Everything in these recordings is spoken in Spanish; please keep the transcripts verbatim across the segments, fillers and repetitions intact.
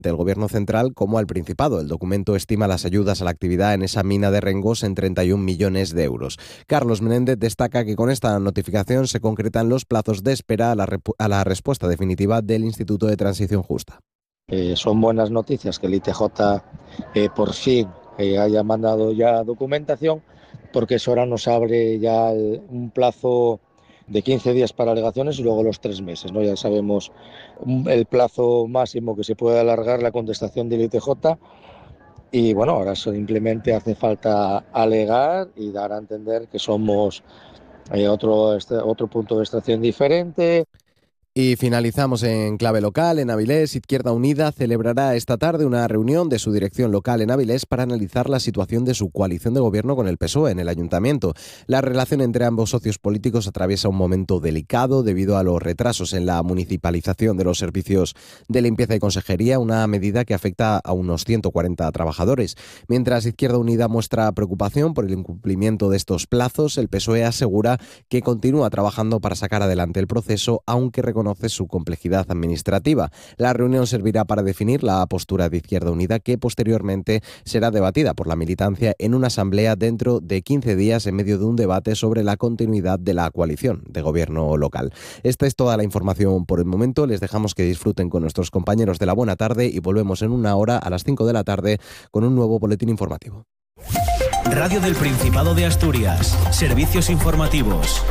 del Gobierno central como al Principado. El documento estima las ayudas a la actividad en esa mina de Rengós en treinta y un millones de euros. Carlos Menéndez destaca que con esta notificación se concretan los plazos de espera a la, a la respuesta definitiva del Instituto de Transición Justa. Eh, son buenas noticias que el I T J eh, por fin eh, haya mandado ya documentación, porque eso ahora nos abre ya el, un plazo de quince días para alegaciones y luego los tres meses, ¿no? Ya sabemos el plazo máximo que se puede alargar la contestación del I T J y bueno, ahora simplemente hace falta alegar y dar a entender que somos eh, otro, este, otro punto de extracción diferente. Y finalizamos en clave local. En Avilés, Izquierda Unida celebrará esta tarde una reunión de su dirección local en Avilés para analizar la situación de su coalición de gobierno con el P S O E en el ayuntamiento. La relación entre ambos socios políticos atraviesa un momento delicado debido a los retrasos en la municipalización de los servicios de limpieza y consejería, una medida que afecta a unos ciento cuarenta trabajadores. Mientras Izquierda Unida muestra preocupación por el incumplimiento de estos plazos, el P S O E asegura que continúa trabajando para sacar adelante el proceso, aunque reconoce conoce su complejidad administrativa. La reunión servirá para definir la postura de Izquierda Unida, que posteriormente será debatida por la militancia en una asamblea dentro de quince días en medio de un debate sobre la continuidad de la coalición de gobierno local. Esta es toda la información por el momento. Les dejamos que disfruten con nuestros compañeros de la buena tarde y volvemos en una hora a las cinco de la tarde con un nuevo boletín informativo. Radio del Principado de Asturias. Servicios informativos.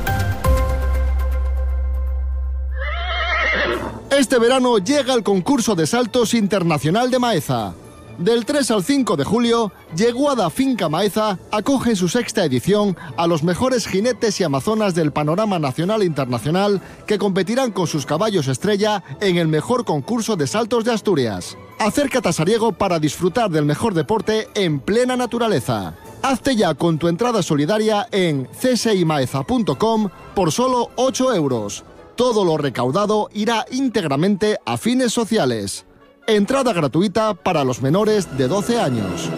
Este verano llega el concurso de saltos internacional de Maeza. Del tres al cinco de julio, Yeguada Finca Maeza acoge en su sexta edición a los mejores jinetes y amazonas del panorama nacional e internacional que competirán con sus caballos estrella en el mejor concurso de saltos de Asturias. Acércate a Sariego para disfrutar del mejor deporte en plena naturaleza. Hazte ya con tu entrada solidaria en c s i maeza punto com por solo ocho euros. Todo lo recaudado irá íntegramente a fines sociales. Entrada gratuita para los menores de doce años.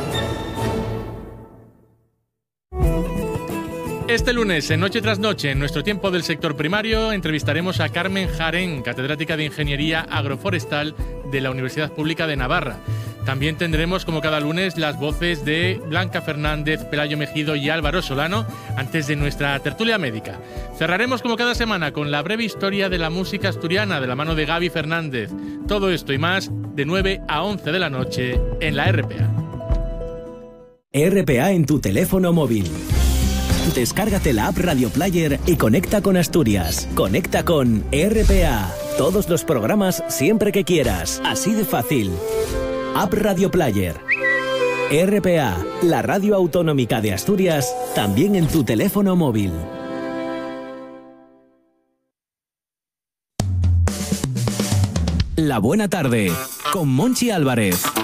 Este lunes, en Noche tras Noche, en nuestro tiempo del sector primario, entrevistaremos a Carmen Jarén, catedrática de Ingeniería Agroforestal de la Universidad Pública de Navarra. También tendremos, como cada lunes, las voces de Blanca Fernández, Pelayo Mejido y Álvaro Solano, antes de nuestra tertulia médica. Cerraremos, como cada semana, con la breve historia de la música asturiana, de la mano de Gaby Fernández. Todo esto y más, de nueve a once de la noche, en la R P A. R P A en tu teléfono móvil. Descárgate la app Radio Player y conecta con Asturias. Conecta con R P A. Todos los programas siempre que quieras. Así de fácil. App Radio Player. R P A, la radio autonómica de Asturias, también en tu teléfono móvil. La buena tarde, con Monchi Álvarez.